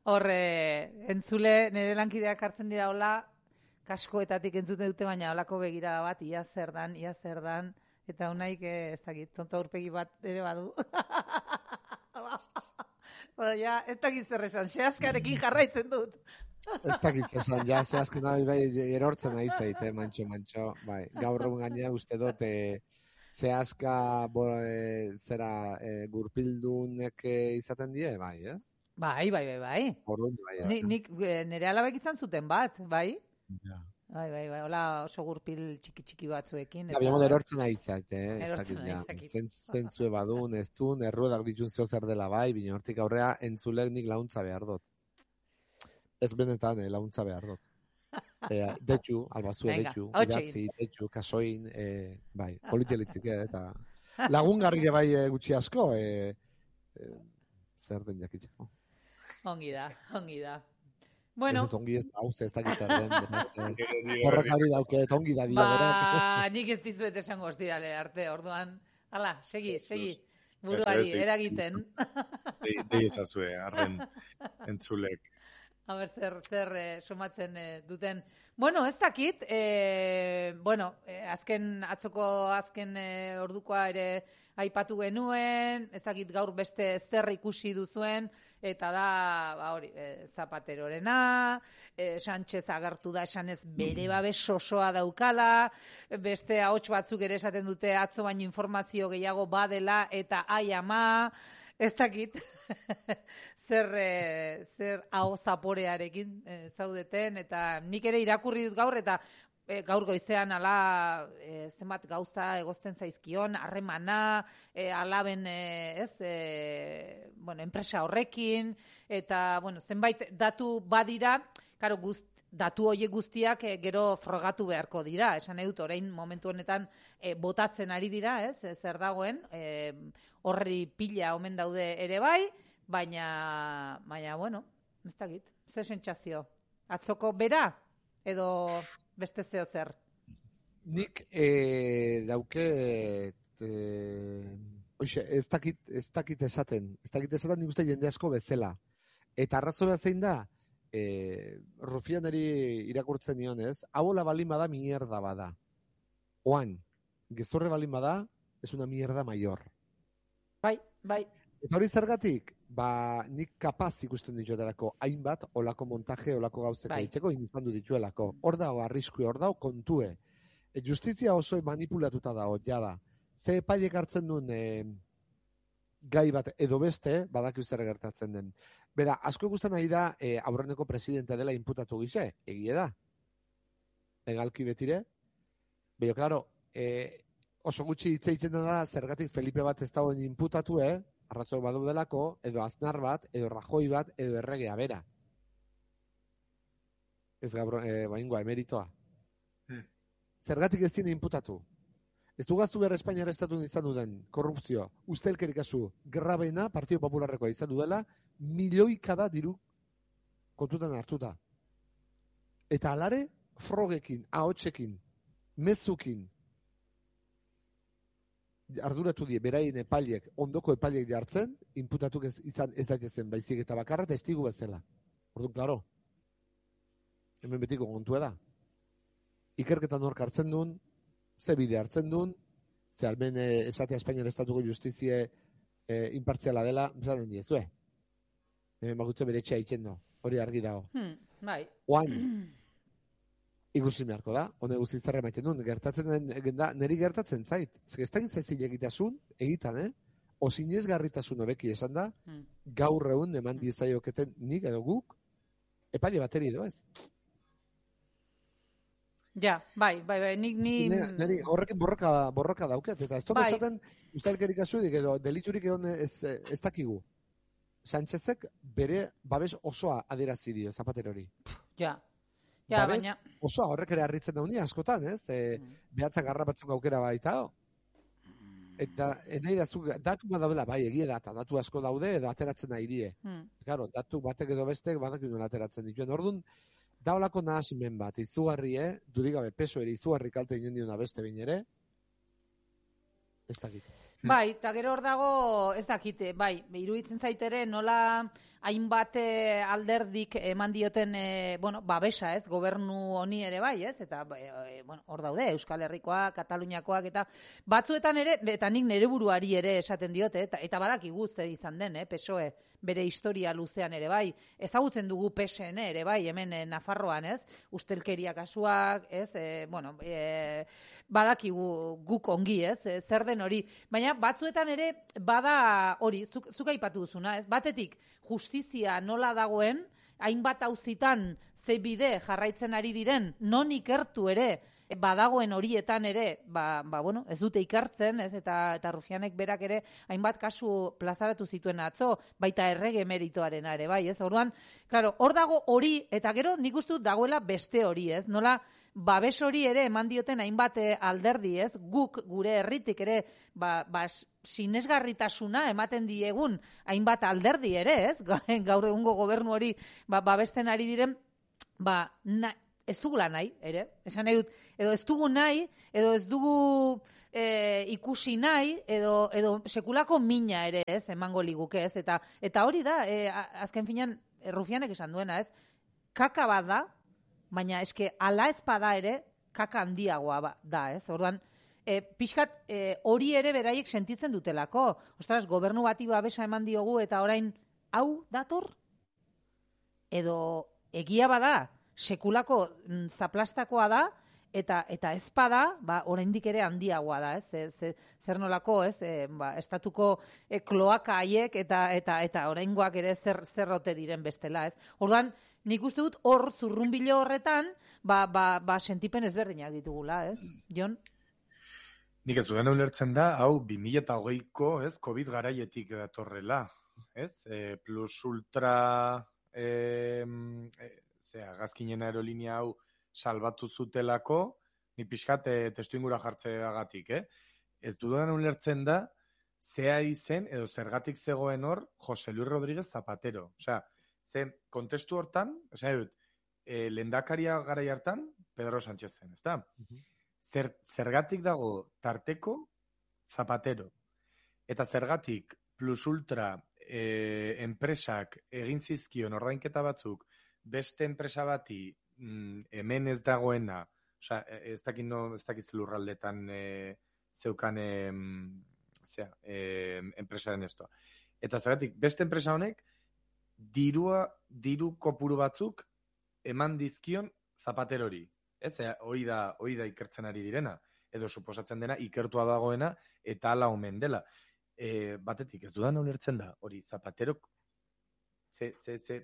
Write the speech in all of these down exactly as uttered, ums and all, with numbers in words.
Hor, eh, entzule, nire lankideak hartzen dira hola, kaskoetatik entzuten dute, baina holako begirada bat, ia zer dan, ia zer dan, eta unaik, eh, ez dakit, tonto aurpegi bat ere badu. Bueno, ja, ez dakit zer esan, sehaskarekin jarraitzen dut. Ez dakit esan, ja, zehazken nahi, bai, erortzen nahi zaite, mantxo, mantxo, bai, gaur egun gainera uste dut, eh, zehazka, bo, eh, zera, eh, gurpildunek eh, izaten die, bai, ez? Bai, bai, bai, bai. Orduan, bai, Ni, nik eh, nire alabek izan zuten bat, bai? Ja. Bai, bai, bai, hola oso gurpil txiki-txiki batzuekin. Ja, biamo erortzen nahi zaite, eh? Erortzen nahi zakit. Zentzue badun, ez duen, erruedak ditun zeo zer dela bai, bina hortik aurrea entzulek nik launtza behar dut. Ez benetan, eh, launtza behar dut. Eh, detu, albazue detu, idatzi, detu, kasoin, eh, bai, politelitzike, eh, eta lagungarri bai eh, gutxi asko, eh, eh, zer den jakitxeko. Ongi da, ongi da. Bueno. Ez ongi ez hau, ez dakit zer den. Horrekari dauke, eta ongi da dira. Ba, nik ez dizuet esango ez dirale arte, orduan. Hala, segi, segi. Buruari, eragiten. Dei ezazue, arren entzulek. A ber, zer, zer eh, somatzen eh, duten. Bueno, ez dakit, eh, bueno, eh, azken, atzoko azken eh, ordukoa ere aipatu genuen, ez dakit gaur beste zer ikusi duzuen, eta da, ba hori, eh, Zapaterorena, eh, Sánchez agertu da esanez bere babes osoa daukala, beste ahots batzuk ere esaten dute atzo baino informazio gehiago badela, eta ai ama, ez dakit, zer, e, zer hau zaporearekin e, zaudeten, eta nik ere irakurri dut gaur, eta e, gaur goizean ala e, zenbat gauza egozten zaizkion, harremana, e, alaben, e, ez, e, bueno, enpresa horrekin, eta, bueno, zenbait datu badira, karo, guzt, datu horiek guztiak e, gero frogatu beharko dira. Esan edut, orain momentu honetan e, botatzen ari dira, ez, e, zer dagoen, e, horri pila omen daude ere bai, baina, baina, bueno, ez dakit, ze sentsazio. Atzoko bera, edo beste zeo zer? Nik e, dauke, e, oixe, ez dakit, ez dakit esaten, ez dakit esaten nik uste jende asko bezala. Eta arrazoa zein da, E, Rufianeri irakurtzen nionez, hau balin bada mierda bada. Oan, gezurre balin bada, es una mierda mayor. Bai, bai. Eta hori zergatik, ba, nik kapaz ikusten dituetelako hainbat, olako montaje, olako gauzeko bai. Iteko, indizandu dituelako. Hor dago arriskue, hor dago kontue. E, justizia oso manipulatuta dago, jada. Ze epaiek hartzen duen e, gai bat edo beste, badakiu zer gertatzen den. Bera, asko ikusten nahi da e, aurreneko presidente dela inputatu gise, egie da. Legalki betire. Baina, klaro, e, oso gutxi hitz egiten da zergatik Felipe bat ez dagoen inputatu, eh? Arrazoi badu delako, edo Aznar bat, edo Rajoy bat, edo erregea bera. Ez gabro, e, baingoa, emeritoa. Hmm. Zergatik ez dien inputatu. Ez du gaztu behar Espainiara estatu izan duden korrupzio, ustelkerik asu, grabena, Partido Popularrekoa izan dudela, milioikada diru kontutan hartuta. Eta alare, frogekin, ahotsekin, mezukin, arduratu die, beraien epailek, ondoko epailek jartzen, inputatuk ez, izan ez daitezen, baizik eta bakarra testigu bezala. Orduan, klaro, hemen betiko kontua da. Ikerketan hork hartzen duen, ze bide hartzen duen, ze almen eh, esatea Espainiar estatuko justizie eh, impartziala dela, zaten diezue. Hemen bakutze bere etxea iken do, hori argi dago. Hmm, bai. Oan, ikusi beharko da, hone guzti zerra maiten duen, gertatzen den, da, niri gertatzen zait. Ez da gintzezin egitasun, egitan, eh? Osinezgarritasun hobeki esan da, hmm. gaur egun eman diezaioketen nik edo guk, epaile bateri edo ez. Ja, bai, bai, bai, nik ni... Neri horrekin borroka, borroka dauket, eta ez toka bai. Esaten ustelkerik asudik edo deliturik egon ez, ez dakigu. Sánchezek bere babes osoa adierazi dio Zapaterori. Ja, ja, babes baina... osoa horrek ere harritzen daunia askotan, ez? E, mm. Behatzak garra batzuk aukera baita, eta nahi da zuk, datu bat daudela, bai, egie data, datu asko daude edo ateratzen nahi die. Mm. Claro, datu batek edo bestek badak inoen ateratzen dituen. Orduan, daulako nahasimen bat, izugarri, eh? Dudigabe, peso ere izugarri kalte inen diona beste bain ere, ez dakit. Bai, eta gero hor dago, ez dakite, bai, iruditzen zaitere nola hainbat alderdik eman dioten, e, bueno, babesa, ez, gobernu honi ere bai, ez, eta, e, bueno, hor daude, Euskal Herrikoak, Kataluniakoak, eta batzuetan ere, eta nik nere buruari ere esaten diote, eta, eta badakigu zer izan den, eh, P S O E, bere historia luzean ere bai, ezagutzen dugu P S N ere bai, hemen e, Nafarroan, ez, ustelkeria kasuak, ez, e, bueno, e, badakigu guk ongi, ez, e, zer den hori, baina batzuetan ere bada hori, zuk, zuk aipatu duzuna, ez, batetik justizia nola dagoen, hainbat auzitan ze bide jarraitzen ari diren, non ikertu ere, badagoen horietan ere, ba, ba, bueno, ez dute ikartzen, ez, eta, eta Rufianek berak ere hainbat kasu plazaratu zituen atzo, baita errege meritoarena ere, bai, ez, orduan, claro, hor dago hori, eta gero nik uste dut dagoela beste hori, ez, nola, babes hori ere eman dioten hainbat alderdi, ez, guk gure herritik ere, ba, ba, sinesgarritasuna ematen diegun hainbat alderdi ere, ez, gaur egungo gobernu hori, ba, babesten ari diren, ba, na, ez dugula nahi, ere, esan nahi dut, edo ez dugu nahi, edo ez dugu e, ikusi nahi, edo, edo sekulako mina ere, ez, emango liguke, ez, eta, eta hori da, e, azken finean, Rufianek esan duena, ez, kaka bat da, baina eske ala ezpada ere, kaka handiagoa ba, da, ez, orduan, e, pixkat e, hori ere beraiek sentitzen dutelako, ostras, gobernu bati babesa eman diogu, eta orain, hau dator? Edo egia bada, sekulako mm, zaplastakoa da, eta eta ezpada, ba, oraindik ere handiagoa da, ez? Ze, ze, zer nolako, ez? E, ba, estatuko e, kloaka haiek eta eta eta oraingoak ere zer zerrote diren bestela, ez? Orduan, nik uste dut hor zurrunbilo horretan, ba, ba, ba sentipen ezberdinak ditugula, ez? Jon? Nik ez dudan ulertzen da, hau bi mila hogeiko, ez, COVID garaietik datorrela, ez? E, plus ultra e, e, zera, gazkinen aerolinea hau salbatu zutelako, ni pixkat e, testu ingura jartzeagatik, eh? Ez dudan ulertzen da, zea izen, edo zergatik zegoen hor, Jose Luis Rodríguez Zapatero. Osea, ze kontestu hortan, osea, dut, e, lehendakaria garai hartan, Pedro Sánchez zen, ezta? Uh-huh. Zer, zergatik dago tarteko Zapatero. Eta zergatik plus ultra e, enpresak egin zizkion ordainketa batzuk beste enpresa bati mm, hemen ez dagoena, osea, ez dakit no, ez dakit lurraldetan e, zeukan e, zera, e, enpresaren estoa. Eta zergatik beste enpresa honek dirua, diru kopuru batzuk eman dizkion Zapaterori. Ez, hori da, hori da ikertzen ari direna, edo suposatzen dena ikertua dagoena eta hala omen dela. E, batetik, ez dudan ulertzen da, hori Zapaterok ze, ze, ze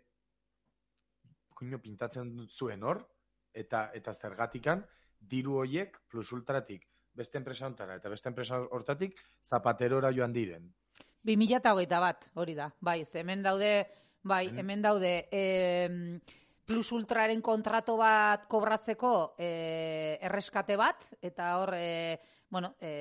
kuino pintatzen zuen hor, eta eta zergatikan diru hoiek plus ultratik beste enpresa hontara eta beste enpresa hortatik Zapaterora joan diren. bi mila hogeita bat, hori da, bai, hemen daude, bai, hemen daude, e, plus ultraren kontrato bat kobratzeko e, erreskate bat, eta hor, e, bueno, e,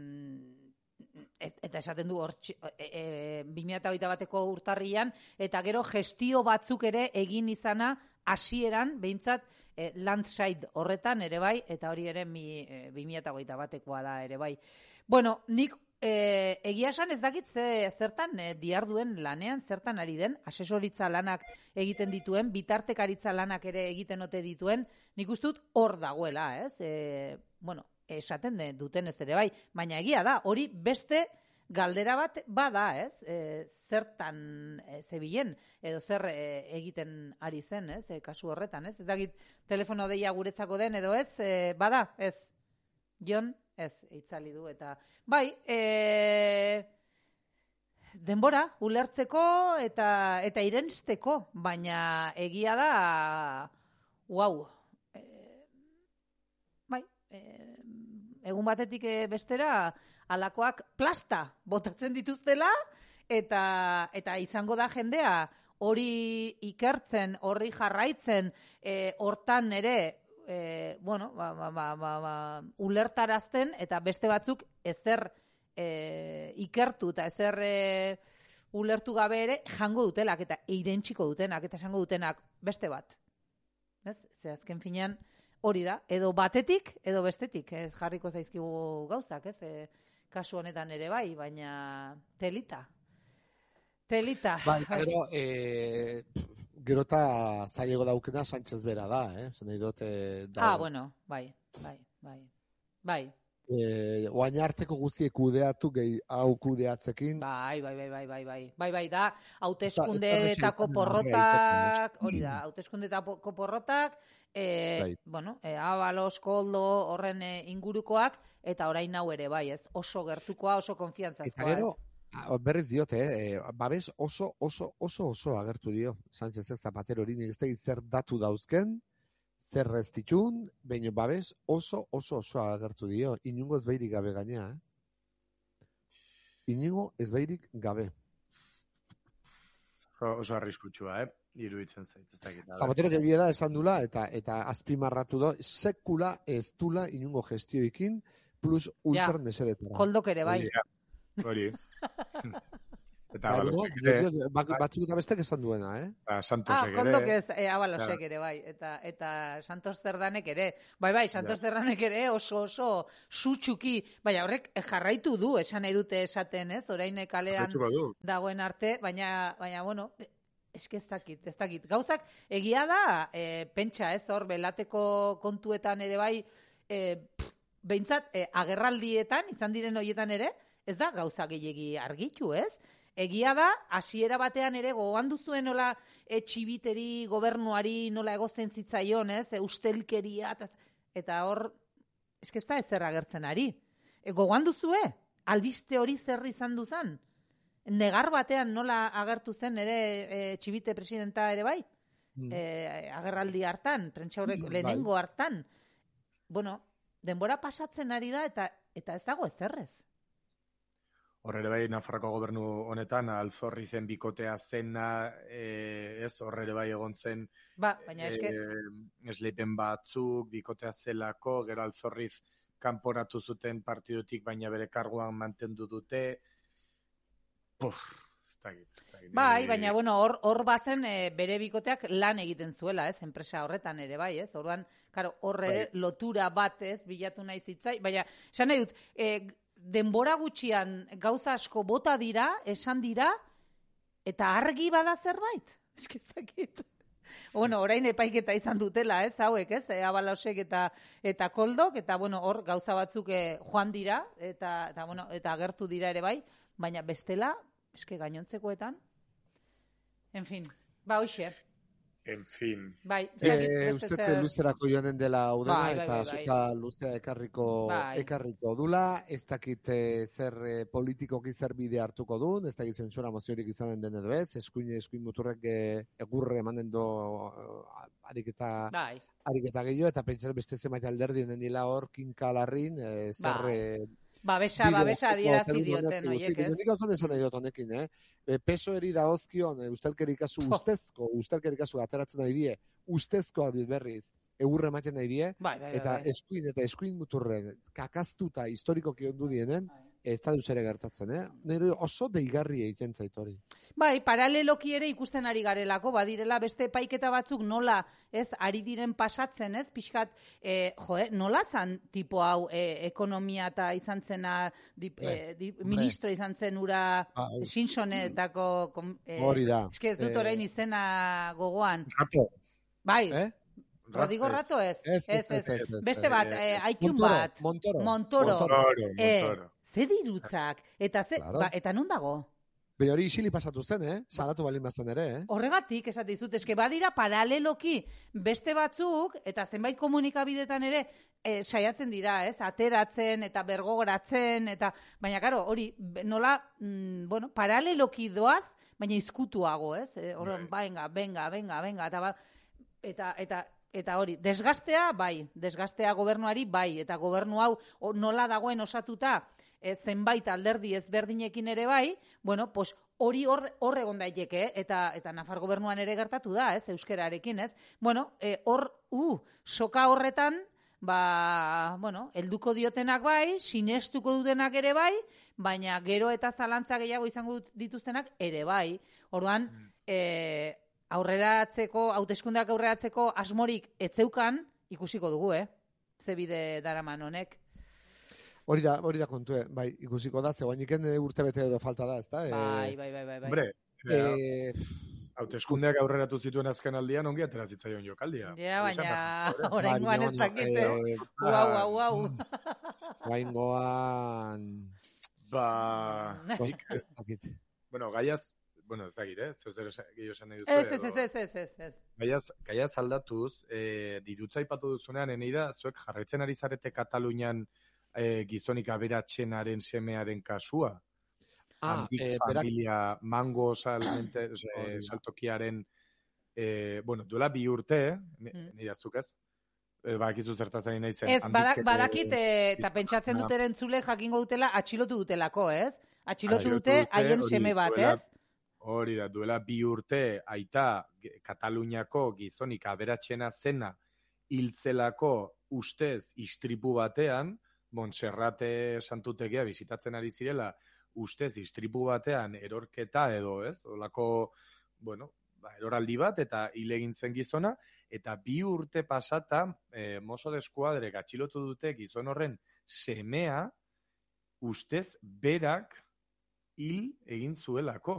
Et, eta esaten du hor e, e, bi mila hogeita bateko urtarrian, eta gero gestio batzuk ere egin izana hasieran behintzat e, landside horretan ere bai, eta hori ere mi, e, bi mila hogeita batekoa da ere bai. Bueno, nik e, egia esan ez dakit ze, zertan e, diarduen lanean, zertan ari den, asesoritza lanak egiten dituen, bitartekaritza lanak ere egiten ote dituen, nik uste dut hor dagoela, ez? E, bueno, esaten duten ez ere bai, baina egia da, hori beste galdera bat bada, ez? E, zertan e, zebilen, edo zer e, egiten ari zen, ez? E, kasu horretan, ez? Ez dakit telefono deia guretzako den, edo ez? E, bada, ez? Jon, ez, itzali du, eta bai, e, denbora, ulertzeko eta, eta irensteko, baina egia da, uau, e, bai, e, egun batetik bestera alakoak plasta botatzen dituztela eta eta izango da jendea hori ikertzen, horri jarraitzen, e, hortan ere e, bueno, ba, ba, ba, ba, ba, ulertarazten eta beste batzuk ezer e, ikertu eta ezer e, ulertu gabe ere jango dutelak eta eirentziko dutenak eta esango dutenak beste bat. Ez? Ze azken finean hori da, edo batetik, edo bestetik, ez jarriko zaizkigu gauzak, ez? E, kasu honetan ere bai, baina telita. Telita. Bai, gero, eh, gero eta zailego daukena Sánchez bera da, eh? Zer nahi dut, eh, da, Ah, bueno, bai, bai, bai. Bai. Eh, oain arteko guztiek kudeatu, gehi hau kudeatzekin. Bai, bai, bai, bai, bai, bai. Bai, bai, da, Ez hauteskundeetako da- porrotak, hori da, hauteskundeetako porrotak, eh, Bai. bueno, eh, Abalos, Koldo, horren eh, ingurukoak, eta orain hau ere, bai, ez? Oso gertukoa, oso Eta konfiantzazkoa, gero, ez? ah, berriz diote, eh, babes oso, oso, oso, oso agertu dio. Sánchez ez Zapatero hori, nik ez dakit zer datu dauzken, zer ez ditun, baina babes oso, oso, oso agertu dio. Inungo ez behirik gabe gainea, eh? Inungo ez behirik gabe. Oso, oso arriskutsua, eh? Iruditzen zait, ez dakit. a ber. Zapatero egia da esan dula, eta eta azpimarratu da, sekula ez dula inungo gestioekin, plus ultra mesedetara. Koldok ere, bai. Hori. Eta Bai, Abalosek bueno, ere, dio- bak- batzuk eta bestek esan duena, eh? eta Ah, Santosek ere. Koldok ez, eh, Abalosek Claro. ere, bai. Eta, eta Santos Zerdanek ere. Bai, bai, Santos Zerdanek ere oso, oso sutsuki. Baina horrek eh, jarraitu du, esan nahi dute esaten, ez? Orain kalean Jarraituko du. dagoen arte, baina, baina bueno, eske ez dakit, ez dakit. Gauzak, egia da, e, pentsa, ez, hor, belateko kontuetan ere bai, e, pff, behintzat, e, agerraldietan, izan diren horietan ere, ez da gauza gehiegi argitu, ez? Egia da, hasiera batean ere gogoan duzuen nola e, txibiteri, gobernuari nola egozten zitzaion, ez? E, ustelkeria, eta, eta hor, eske ez da ezer agertzen ari. E, gogoan duzue? Albiste hori zer izan duzan? Negar batean nola agertu zen ere e, txibite presidenta ere bai? Mm. E, agerraldi hartan, prentsa horrek Mm, lehenengo hartan. Bueno, denbora pasatzen ari da eta eta ez dago ezerrez. Hor ere bai, Nafarroko gobernu honetan, alzorri zen bikotea zena, e, ez, hor ere bai egon zen, Ba, baina eske, e, esleipen batzuk, bikotea zelako, gero alzorriz kanporatu zuten partidutik, baina bere karguan mantendu dute. Puf, ez dakit, ez dakit. bai, Ni- baina bueno, hor hor bazen e, bere bikoteak lan egiten zuela, ez, enpresa horretan ere bai, ez? Orduan, claro, hor ere lotura bat, ez, bilatu nahi zitzai, baina esan nahi dut, e, denbora gutxian gauza asko bota dira, esan dira, eta argi bada zerbait. Eske ez dakit. Bueno, orain epaiketa izan dutela, ez, hauek, ez, e, Abalosek eta eta Koldok, eta bueno, hor gauza batzuk e, joan dira, eta, eta bueno, eta agertu dira ere bai, baina bestela, eske gainontzekoetan, en fin, ba, hoxe, En fin. bai, ez dakit, Eh, beste uste zer- luzerako joanen dela hau dena, Bai, bai, eta bai, bai. soka luzea ekarriko, Bai. ekarriko dula, ez dakit eh, zer eh, politikoki zer bide hartuko duen, ez dakit zentsura moziorik izanen den edo ez, eskuin, eskuin muturrek eh, egurre emanen do eh, ariketa, bai, ariketa gehiago, eta pentsatzen beste zenbait alderdi honen dila hor, kinkalarrin, eh, zer... Bai. eh, babesa, bide babesa hartuko adierazi egun dioten, honekin oiek, guzti. ez? Nik gauzan esan nahi dut honekin, eh? E, peso eri da hozkion, e, ustelkeri kasu Jo. ustezko, ustelkeri kasu ateratzen nahi die, ustezkoak dit berriz, egurre ematen nahi die, Bai, bai, eta bai, bai. eskuin eta eskuin muturren kakaztuta historikoki ondu dienen, ez da duz ere gertatzen, eh? Nire oso deigarri egiten zait hori. Bai, paraleloki ere ikusten ari garelako, badirela beste epaiketa batzuk nola, ez, ari diren pasatzen, ez, pixkat, e, jo, eh, nola zan tipo hau e, ekonomia eta izan zena, dip, e, dip, ministro izan zen ura Bai. Simpsonetako, kom- e, Hori da. eske ez dut Eh, orain izena gogoan. Rato. Bai, Eh? Rodrigo Rato ez. Ez, ez, ez, ez, ez. Beste bat, Eh, e, Aikun Montoro, bat. Montoro. Montoro. Montoro, Eh, Montoro. ze dirutzak, eta ze, Claro. ba, eta non dago? Be hori isili pasatu zen, eh? Salatu balin bazen ere, eh? Horregatik, esate dizut, eske badira paraleloki beste batzuk, eta zenbait komunikabidetan ere e, saiatzen dira, ez? Ateratzen eta bergogoratzen, eta baina, karo, hori, be- nola, mm, bueno, paraleloki doaz, baina izkutuago, ez? E, Horren, venga, venga, venga, venga, eta, ba, eta, eta, eta hori, desgastea, bai, desgastea gobernuari, bai, eta gobernu hau o, nola dagoen osatuta, e, zenbait alderdi ezberdinekin ere bai, bueno, pues hori hor, hor egon daiteke, eh? eta eta Nafar gobernuan ere gertatu da, ez, euskararekin, ez? Bueno, e, hor, uh, soka horretan, ba, bueno, helduko diotenak bai, sinestuko dutenak ere bai, baina gero eta zalantza gehiago izango dut- dituztenak ere bai. Orduan, e, aurreratzeko, hauteskundeak aurreratzeko asmorik etzeukan, ikusiko dugu, eh? Ze bide daraman honek. Hori da, hori da kontue, bai, ikusiko da, ze guainiken urte bete edo falta da, ezta? Bai, bai, bai, bai. Hombre, eh, hauteskundeak aurreratu zituen azken aldian, ongi atera zitzaion jokaldia. Ja, baina oraingoan ez dakite. Uau, uau, uau. Oraingoan... Ba... Ez dakit. Bueno, gaiaz, bueno, ez dakit, eh? Zer gehiago esan nahi duzu. Ez, ez, ez, ez, ez, ez. Gaiaz, gaiaz aldatuz, eh, dirutza ipatu duzunean, eneida, zuek jarraitzen ari zarete Katalunian eh, gizonik aberatsenaren semearen kasua. Ah, Handik eh, familia berak... mango salmente, o sea, Oh, saltokiaren, eh, bueno, duela bi urte, mm. nire atzuk ez, eh, badakizu zertaz ari nahi zen. Ez, badak, badakit, eta pentsatzen dut erentzule jakingo dutela, atxilotu dutelako, ez? Atxilotu dute haien seme bat, ez? Hori da, duela bi urte aita Kataluniako gizonik aberatsena zena hiltzelako ustez istripu batean, Montserrate santutegia bisitatzen ari zirela, ustez istripu batean erorketa edo, ez? Olako, bueno, ba, eroraldi bat eta hil egin zen gizona, eta bi urte pasata eh, Mosso d'Eskuadrek atxilotu dute gizon horren semea ustez berak hil egin zuelako.